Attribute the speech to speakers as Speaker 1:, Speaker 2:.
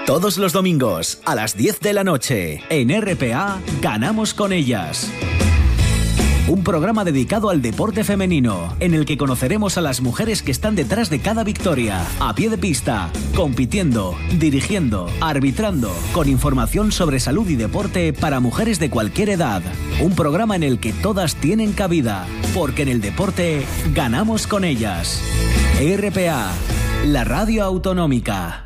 Speaker 1: Todos los domingos a las 10 de la noche en RPA Ganamos con ellas. Un programa dedicado al deporte femenino, en el que conoceremos a las mujeres que están detrás de cada victoria, a pie de pista, compitiendo, dirigiendo, arbitrando, con información sobre salud y deporte para mujeres de cualquier edad. Un programa en el que todas tienen cabida, porque en el deporte ganamos con ellas. RPA, la radio autonómica.